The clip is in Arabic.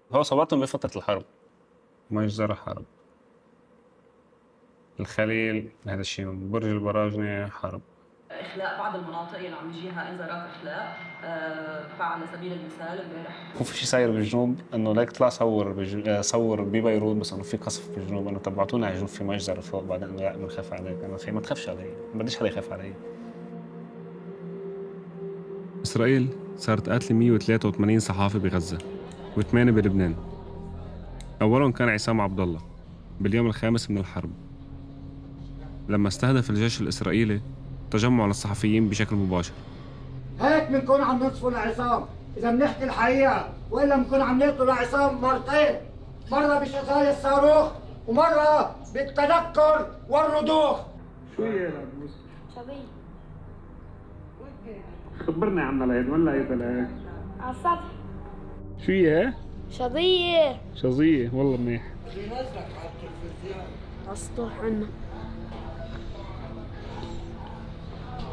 هو صابتهم بفترة الحرب، مجزرة حرب. الخليل هذا الشيء، برج البراجنة حرب. إخلاء بعض المناطق اللي عم يجيها إنذارات إخلاء. على سبيل المثال امبارح وفي شيء صاير بالجنوب انه ليك طلع صور ببيروت، بس انه في قصف بالجنوب، انه تبعتونا على الجنوب في مجزرة فوق، بعدين انه لا بنخاف عليك. انا خي ما تخافش علي، ما بديش حدا يخاف علي. إسرائيل صارت قاتلة 183 صحافي بغزة و8 بلبنان. أولهم كان عصام عبد الله باليوم الخامس من الحرب، لما استهدف الجيش الإسرائيلي تجمع للصحفيين بشكل مباشر. هيك بنكون عم ننصفه لعصام إذا بنحكي الحقيقة، وإلا بنكون عم نقتل لعصام مرتين، مرة بشغال الصاروخ ومرة بالتنكر والرضوخ. شو هي العبوس؟ شظية. خبرني عنها لهيد، وين لقيتها لهيك؟ على السطح. شو هي؟ شظية. شظية، والله منيح. على السطوح عنا.